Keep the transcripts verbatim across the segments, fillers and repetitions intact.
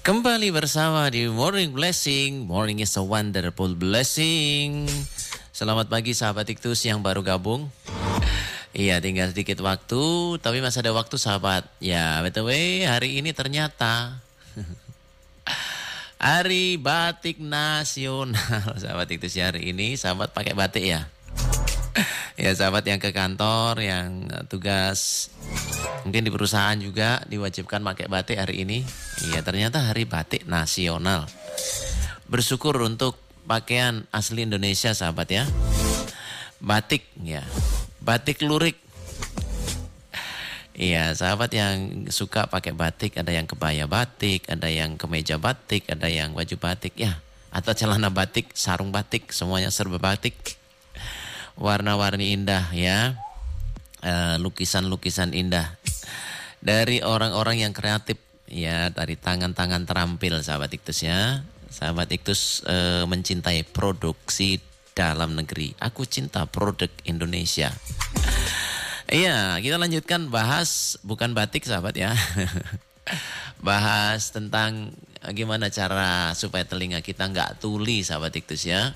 Kembali bersama di Morning Blessing. Morning is a wonderful blessing. Selamat pagi sahabat Iktus yang baru gabung. Iya, tinggal sedikit waktu, tapi masih ada waktu sahabat. Ya, B T W hari ini ternyata Hari Batik Nasional. Sahabat Iktus hari ini, sahabat pakai batik ya. Ya, sahabat yang ke kantor, yang tugas mungkin di perusahaan juga diwajibkan pakai batik hari ini. Iya, ternyata Hari Batik Nasional. Bersyukur untuk pakaian asli Indonesia, sahabat ya. Batik ya. Batik lurik. Iya, sahabat yang suka pakai batik, ada yang kebaya batik, ada yang kemeja batik, ada yang baju batik ya, atau celana batik, sarung batik, semuanya serba batik. Warna-warni indah ya. Uh, lukisan-lukisan indah dari orang-orang yang kreatif ya, dari tangan-tangan terampil sahabat Iktus ya. Sahabat Iktus uh, mencintai produksi dalam negeri. Aku cinta produk Indonesia. Iya, kita lanjutkan bahas bukan batik sahabat ya. Bahas tentang gimana cara supaya telinga kita nggak tuli sahabat Iktus ya.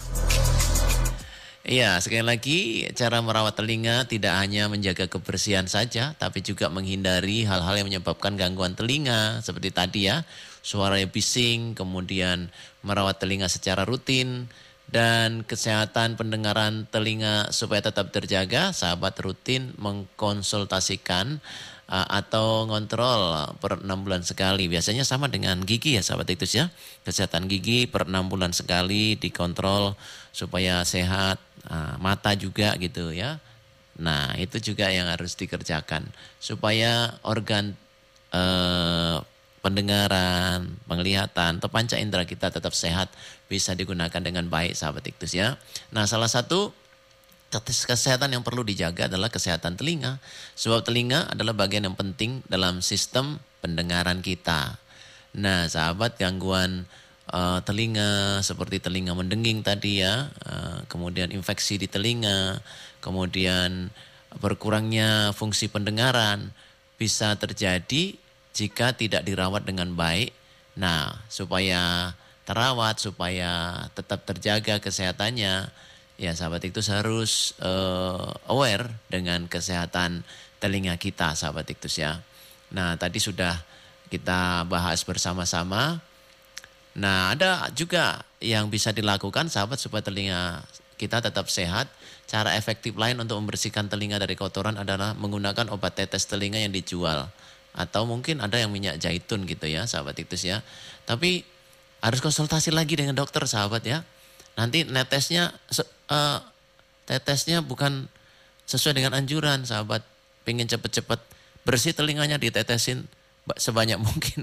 Iya, sekali lagi cara merawat telinga tidak hanya menjaga kebersihan saja, tapi juga menghindari hal-hal yang menyebabkan gangguan telinga. Seperti tadi ya, suaranya bising, kemudian merawat telinga secara rutin, dan kesehatan pendengaran telinga supaya tetap terjaga. Sahabat rutin mengkonsultasikan uh, atau ngontrol per enam bulan sekali. Biasanya sama dengan gigi ya sahabat Iktus ya. Kesehatan gigi per enam bulan sekali dikontrol supaya sehat. Nah, mata juga gitu ya. Nah itu juga yang harus dikerjakan supaya organ eh, pendengaran, penglihatan atau panca indera kita tetap sehat, bisa digunakan dengan baik sahabat Iktus ya. Nah salah satu kesehatan yang perlu dijaga adalah kesehatan telinga. Sebab telinga adalah bagian yang penting dalam sistem pendengaran kita. Nah sahabat, gangguan Uh, telinga seperti telinga mendenging tadi ya, uh, kemudian infeksi di telinga, kemudian berkurangnya fungsi pendengaran bisa terjadi jika tidak dirawat dengan baik. Nah, supaya terawat, supaya tetap terjaga kesehatannya, ya sahabat itu harus uh, aware dengan kesehatan telinga kita sahabat Iktus ya. Nah, tadi sudah kita bahas bersama-sama. Nah, ada juga yang bisa dilakukan sahabat supaya telinga kita tetap sehat. Cara efektif lain untuk membersihkan telinga dari kotoran adalah menggunakan obat tetes telinga yang dijual. Atau mungkin ada yang minyak zaitun gitu ya sahabat Iktus ya. Tapi harus konsultasi lagi dengan dokter sahabat ya. Nanti netesnya, uh, tetesnya bukan sesuai dengan anjuran sahabat. Pengen cepet-cepet bersih telinganya, ditetesin sebanyak mungkin.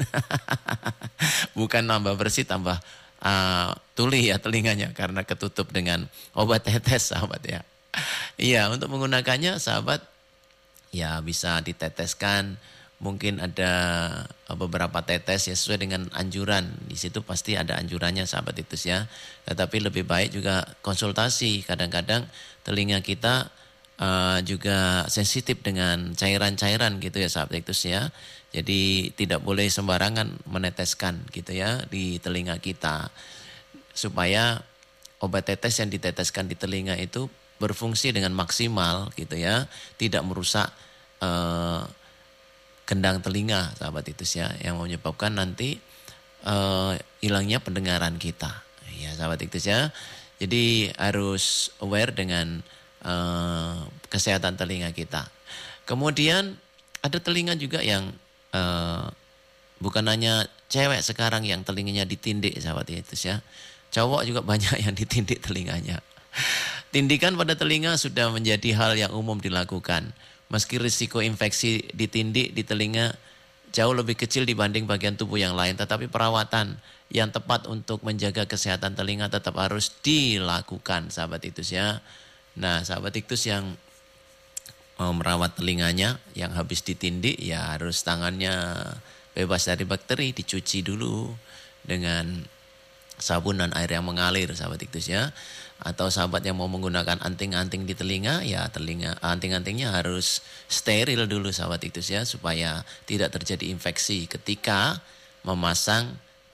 Bukan nambah bersih, tambah uh, tuli ya telinganya karena ketutup dengan obat tetes sahabat ya. Iya, untuk menggunakannya sahabat ya bisa diteteskan. Mungkin ada beberapa tetes ya sesuai dengan anjuran. Di situ pasti ada anjurannya sahabat itu ya. Tetapi lebih baik juga konsultasi. Kadang-kadang telinga kita uh, juga sensitif dengan cairan-cairan gitu ya sahabat itu ya. Jadi tidak boleh sembarangan meneteskan gitu ya di telinga kita. Supaya obat tetes yang diteteskan di telinga itu berfungsi dengan maksimal gitu ya. Tidak merusak uh, gendang telinga sahabat itu ya. Yang menyebabkan nanti uh, hilangnya pendengaran kita. Ya sahabat itu ya. Jadi harus aware dengan uh, kesehatan telinga kita. Kemudian ada telinga juga yang Uh, bukan hanya cewek sekarang yang telinganya ditindik sahabat itu ya. Cowok juga banyak yang ditindik telinganya. Tindikan pada telinga sudah menjadi hal yang umum dilakukan. Meski risiko infeksi ditindik di telinga jauh lebih kecil dibanding bagian tubuh yang lain, tetapi perawatan yang tepat untuk menjaga kesehatan telinga tetap harus dilakukan sahabat itu ya. Nah sahabat itu yang mau merawat telinganya yang habis ditindik ya harus tangannya bebas dari bakteri, dicuci dulu dengan sabun dan air yang mengalir sahabat itu ya. Atau sahabat yang mau menggunakan anting-anting di telinga ya telinga anting-antingnya harus steril dulu sahabat itu ya supaya tidak terjadi infeksi ketika memasang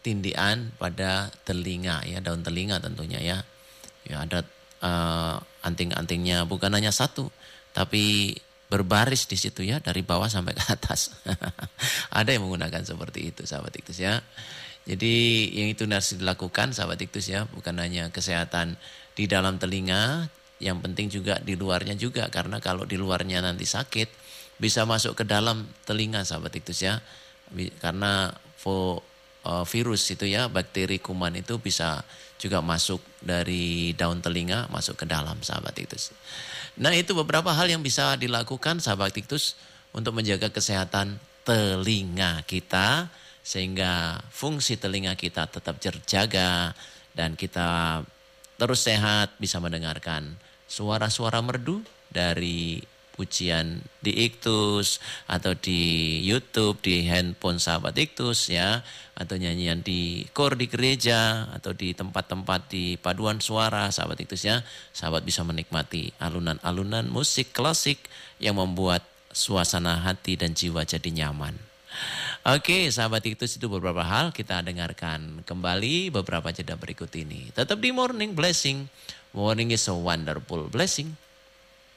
tindian pada telinga ya, daun telinga tentunya ya. Ya ada uh, anting-antingnya bukan hanya satu, tapi berbaris di situ ya, dari bawah sampai ke atas. Ada yang menggunakan seperti itu sahabat iktus ya. Jadi yang itu harus dilakukan sahabat iktus ya, bukan hanya kesehatan di dalam telinga, yang penting juga di luarnya juga, karena kalau di luarnya nanti sakit bisa masuk ke dalam telinga sahabat iktus ya. Karena vo, uh, virus itu ya, bakteri kuman itu bisa juga masuk dari daun telinga masuk ke dalam sahabat iktus. Nah itu beberapa hal yang bisa dilakukan sahabat iktus untuk menjaga kesehatan telinga kita, sehingga fungsi telinga kita tetap terjaga dan kita terus sehat, bisa mendengarkan suara-suara merdu dari pujian di Iktus atau di YouTube, di handphone sahabat Iktus ya, atau nyanyian di kor di gereja atau di tempat-tempat di paduan suara sahabat Iktus ya. Sahabat bisa menikmati alunan-alunan musik klasik yang membuat suasana hati dan jiwa jadi nyaman. Oke, sahabat Iktus, itu beberapa hal, kita dengarkan kembali beberapa jeda berikut ini. Tetap di Morning Blessing. Morning is a wonderful blessing.